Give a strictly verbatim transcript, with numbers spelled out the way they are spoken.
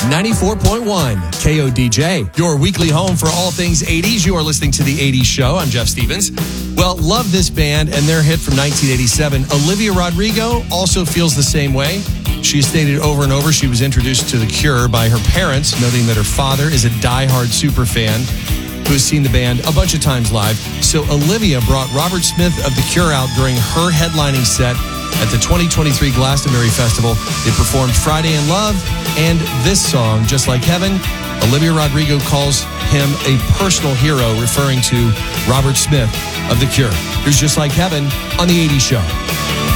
ninety-four point one K O D J, your weekly home for all things eighties. You are listening to The eighties Show. I'm Jeff Stevens. Well, love this band and their hit from nineteen eighty-seven. Olivia Rodrigo also feels the same way. She stated over and over she was introduced to The Cure by her parents, noting that her father is a diehard super fan who has seen the band a bunch of times live. So Olivia brought Robert Smith of The Cure out during her headlining set at the twenty twenty-three Glastonbury Festival. They performed Friday in Love and this song, Just Like Heaven. Olivia Rodrigo calls him a personal hero, referring to Robert Smith of The Cure. Here's Just Like Heaven on The eighties Show.